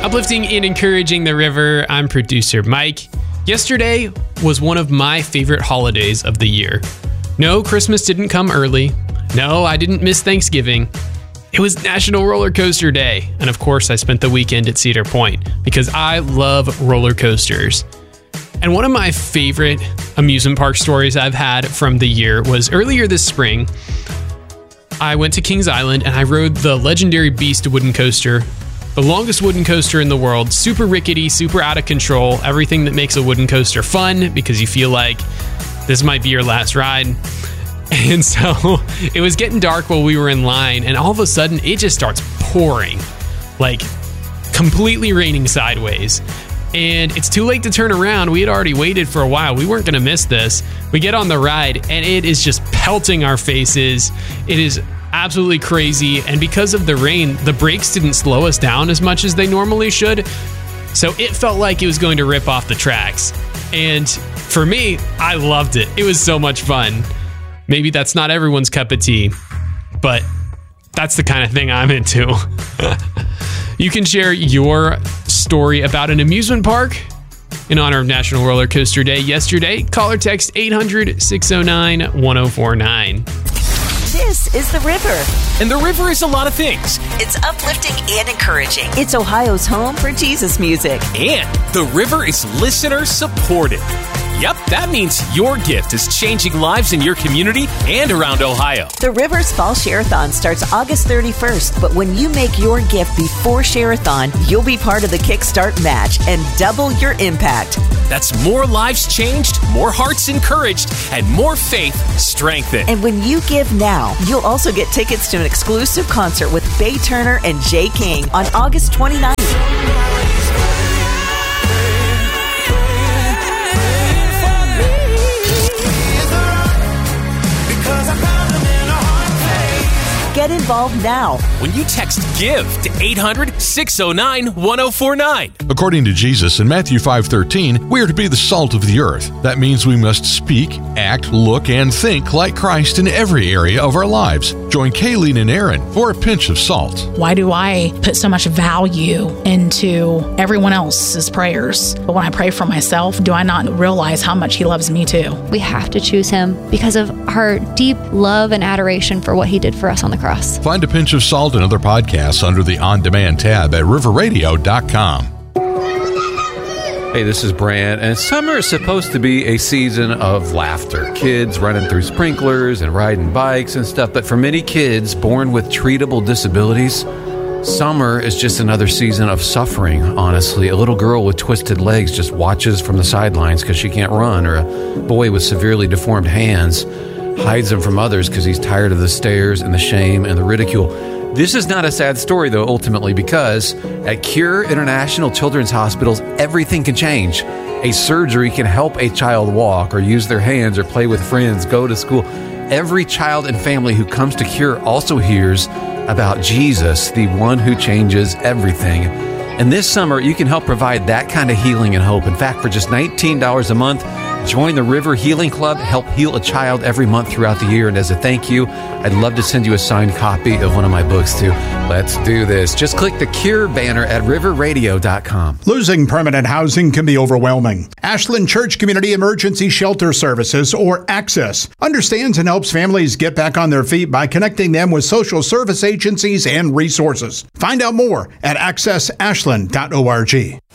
Uplifting and encouraging the river. I'm producer Mike. Yesterday was one of my favorite holidays of the year. No, Christmas didn't come early. No, I didn't miss Thanksgiving. It was National Roller Coaster Day. And of course, I spent the weekend at Cedar Point because I love roller coasters. And one of my favorite amusement park stories I've had from the year was earlier this spring. I went to Kings Island and I rode the legendary Beast wooden coaster, the longest wooden coaster in the world, super rickety, super out of control, everything that makes a wooden coaster fun because you feel like this might be your last ride. And so it was getting dark while we were in line, and all of a sudden it just starts pouring, like completely raining sideways. And it's too late to turn around. We had already waited for a while. We weren't going to miss this. We get on the ride and it is just pelting our faces. It is absolutely crazy. And because of the rain, the brakes didn't slow us down as much as they normally should. So it felt like it was going to rip off the tracks. And for me, I loved it. It was so much fun. Maybe that's not everyone's cup of tea, but that's the kind of thing I'm into. You can share your story about an amusement park in honor of National Roller Coaster Day yesterday. Call or text 800-609-1049. This is The River. And The River is a lot of things. It's uplifting and encouraging. It's Ohio's home for Jesus music. And The River is listener supported. Yep, that means your gift is changing lives in your community and around Ohio. The River's Fall Share-a-thon starts August 31st, but when you make your gift before Share-a-thon, you'll be part of the Kickstart match and double your impact. That's more lives changed, more hearts encouraged, and more faith strengthened. And when you give now, you'll also get tickets to an exclusive concert with Bay Turner and Jay King on August 29th. Get involved now when you text GIVE to 800-609-1049. According to Jesus in Matthew 5:13, we are to be the salt of the earth. That means we must speak, act, look, and think like Christ in every area of our lives. Join Kayleen and Aaron for a pinch of salt. Why do I put so much value into everyone else's prayers? But when I pray for myself, do I not realize how much He loves me too? We have to choose Him because of our deep love and adoration for what He did for us on the cross. Find a pinch of salt and other podcasts under the On Demand tab at riverradio.com. Hey, this is Brant, and summer is supposed to be a season of laughter. Kids running through sprinklers and riding bikes and stuff, but for many kids born with treatable disabilities, summer is just another season of suffering, honestly. A little girl with twisted legs just watches from the sidelines because she can't run, or a boy with severely deformed hands hides them from others because he's tired of the stares and the shame and the ridicule. This is not a sad story, though, ultimately, because at Cure International Children's Hospitals, everything can change. A surgery can help a child walk or use their hands or play with friends, go to school. Every child and family who comes to Cure also hears about Jesus, the one who changes everything. And this summer, you can help provide that kind of healing and hope. In fact, for just $19 a month, join the River Healing Club, help heal a child every month throughout the year. And as a thank you, I'd love to send you a signed copy of one of my books too. Let's do this. Just click the Cure banner at riverradio.com. Losing permanent housing can be overwhelming. Ashland Church Community Emergency Shelter Services, or ACCESS, understands and helps families get back on their feet by connecting them with social service agencies and resources. Find out more at accessashland.org.